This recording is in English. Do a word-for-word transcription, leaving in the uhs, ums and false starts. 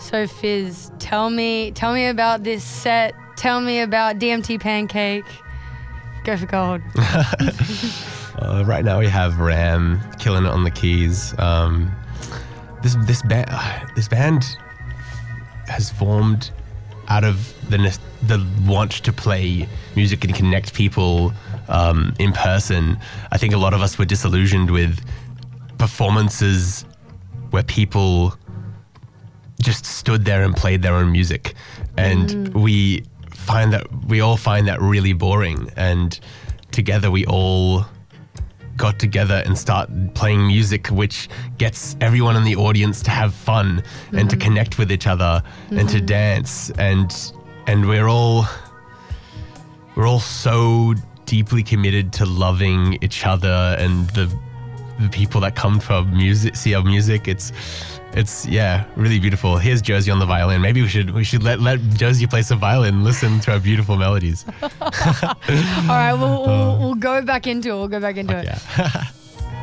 So Fizz, tell me, tell me about this set. Tell me about D M T Pancake. Go for gold. uh, right now we have Ram killing it on the keys. Um, this this band this band has formed out of the the want to play music and connect people um, in person. I think a lot of us were disillusioned with performances where people just stood there and played their own music, and mm. we find that we all find that really boring. And together we all got together and start playing music which gets everyone in the audience to have fun mm-hmm. and to connect with each other mm-hmm. and to dance, and and we're all we're all so deeply committed to loving each other and the the people that come to our music, see our music. It's it's yeah, really beautiful. Here's Josie on the violin. Maybe we should we should let let Josie play some violin. Listen to our beautiful melodies. All right, we'll, we'll we'll go back into it. We'll go back into okay. it.